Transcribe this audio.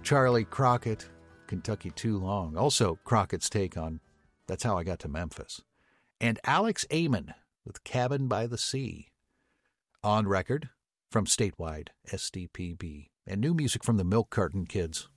Charlie Crockett, Kentucky Too Long. Also Crockett's take on That's How I Got to Memphis. And Alex Amon with Cabin by the Sea. On record from Statewide SDPB. And new music from the Milk Carton Kids.